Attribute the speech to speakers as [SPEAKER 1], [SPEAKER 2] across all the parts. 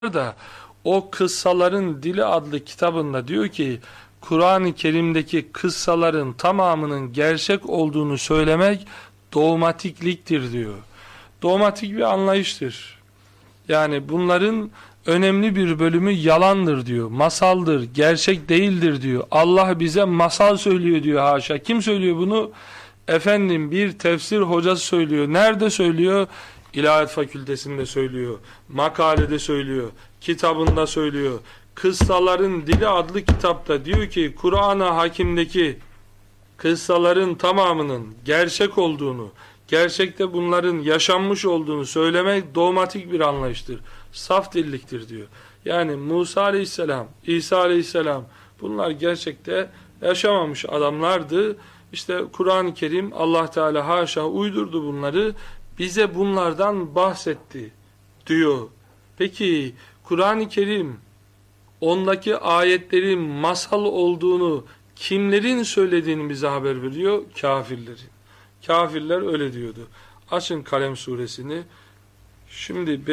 [SPEAKER 1] da o Kıssaların Dili adlı kitabında diyor ki Kur'an-ı Kerim'deki kıssaların tamamının gerçek olduğunu söylemek dogmatikliktir diyor. Dogmatik bir anlayıştır. Yani bunların önemli bir bölümü yalandır diyor. Masaldır, gerçek değildir diyor. Allah bize masal söylüyor diyor, haşa. Kim söylüyor bunu? Efendim bir tefsir hocası söylüyor. Nerede söylüyor? İlahiyat Fakültesinde söylüyor. Makalede söylüyor. Kitabında söylüyor. Kıssaların Dili adlı kitapta diyor ki Kur'an-ı Hakim'deki kıssaların tamamının gerçek olduğunu, gerçekte bunların yaşanmış olduğunu söylemek dogmatik bir anlayıştır. Saf dilliktir diyor. Yani Musa Aleyhisselam, İsa Aleyhisselam bunlar gerçekte yaşamamış adamlardı. İşte Kur'an-ı Kerim Allah Teala haşa uydurdu bunları, bize bunlardan bahsetti diyor. Peki Kur'an-ı Kerim ondaki ayetlerin masal olduğunu kimlerin söylediğini bize haber veriyor? Kafirlerin. Kafirler öyle diyordu. Açın Kalem suresini. Şimdi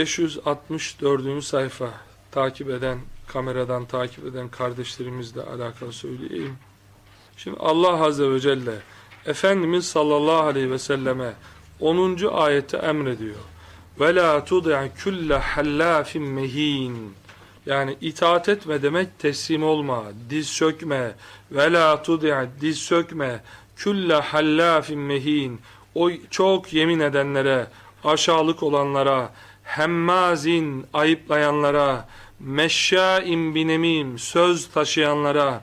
[SPEAKER 1] 564. sayfa, takip eden, kameradan takip eden kardeşlerimizle alakalı söyleyeyim. Şimdi Allah Azze ve Celle Efendimiz sallallahu aleyhi ve selleme 10. ayette emrediyor. وَلَا تُضِعْ كُلَّ حَلَّافٍ مَه۪ينٍ Yani itaat etme demek teslim olma, diz çökme. وَلَا تُضِعْ diz çökme. كُلَّ حَلَّافٍ مَه۪ينٍ O çok yemin edenlere, aşağılık olanlara, hemmazin ayıplayanlara, meşşâin binemim söz taşıyanlara,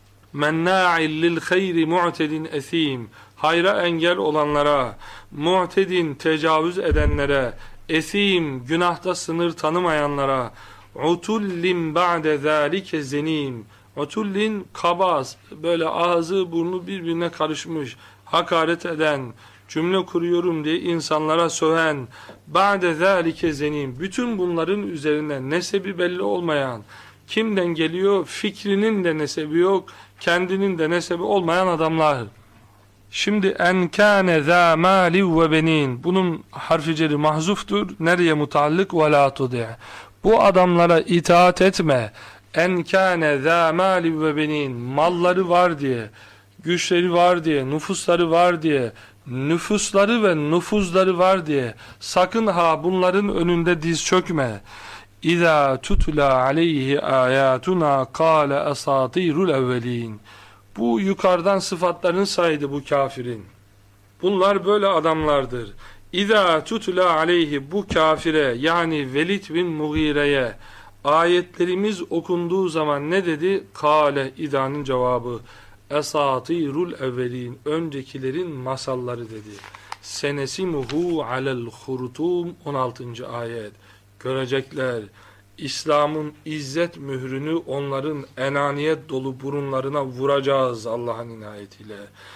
[SPEAKER 1] mennâ'in lil hayri mu'tedin esîm hayra engel olanlara, mu'tedin tecavüz edenlere, esim günahta sınır tanımayanlara, utullin ba'de zâlike zenim utullin kabaz, böyle ağzı burnu birbirine karışmış, hakaret eden, cümle kuruyorum diye insanlara söven, ba'de zâlike zenim bütün bunların üzerine nesebi belli olmayan, kimden geliyor? Fikrinin de nesebi yok, kendinin de nesebi olmayan adamlar. Şimdi en kâne zâ mâli ve benin, bunun harfi ceri mahzuftur. Nereye mutallık? Ve lâ tudî. Bu adamlara itaat etme. En kâne zâ mâli ve benin, malları var diye, güçleri var diye, nüfusları var diye, nüfusları ve nüfuzları var diye sakın ha bunların önünde diz çökme. İzâ tutulâ aleyhi âyâtunâ kâle esâtîrul evvelîn. Bu yukarıdan sıfatlarını saydı bu kafirin. Bunlar böyle adamlardır. İzâ tutulâ aleyhi, bu kafire yani Velid bin Mughire'ye ayetlerimiz okunduğu zaman ne dedi? Kâle, İda'nın cevabı. Esâtîrul evvelîn, öncekilerin masalları dedi. Senesimuhu alel hurutum, 16. ayet. Görecekler, İslam'ın izzet mührünü onların enaniyet dolu burunlarına vuracağız Allah'ın inayetiyle.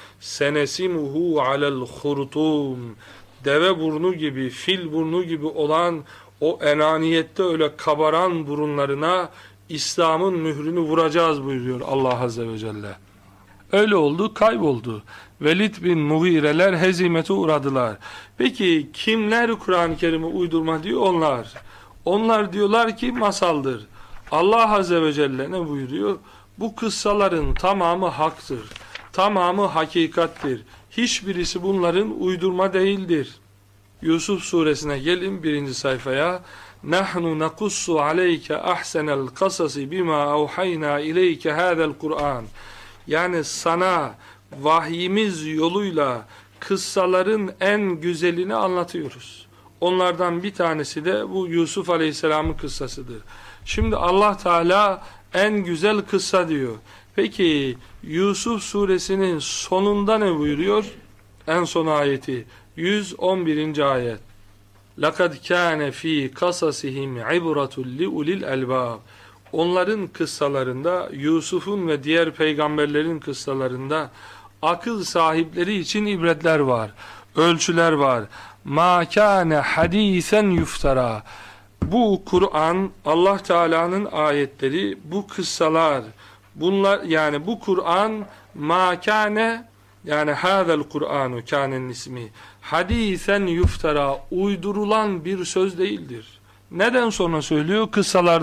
[SPEAKER 1] Senesimuhu alel hurutum, deve burnu gibi, fil burnu gibi olan o enaniyette öyle kabaran burunlarına İslam'ın mührünü vuracağız buyuruyor Allah Azze ve Celle. Öyle oldu, kayboldu. Velid bin Mughire'ler hezimete uğradılar. Peki kimler Kur'an-ı Kerim'i uydurma diyor? Onlar. Onlar diyorlar ki masaldır. Allah Azze ve Celle ne buyuruyor? Bu kıssaların tamamı haktır. Tamamı hakikattir. Hiçbirisi bunların uydurma değildir. Yusuf suresine gelin, 1. sayfaya. Nahnu nakussu aleyke ahsenel kasasi bima avhayna ileyke hadel Kur'an. Yani sana vahyimiz yoluyla kıssaların en güzelini anlatıyoruz. Onlardan bir tanesi de bu Yusuf Aleyhisselam'ın kıssasıdır. Şimdi Allah Teala en güzel kıssa diyor. Peki Yusuf suresinin sonunda ne buyuruyor? En son ayeti 111. ayet. لَقَدْ كَانَ ف۪ي قَصَصِهِمْ عِبْرَةٌ لِعُلِي الْأَلْبَابِ Onların kıssalarında, Yusuf'un ve diğer peygamberlerin kıssalarında akıl sahipleri için ibretler var, ölçüler var. مَا كَانَ حَد۪يثًا يُفْتَرَى Bu Kur'an, Allah Teala'nın ayetleri, bu kıssalar, bunlar yani bu Kur'an مَا كَانَ yani hâzel Kur'anu, kâne'nin ismi, hadîsen yuftara, uydurulan bir söz değildir. Neden sonra söylüyor? Kıssalar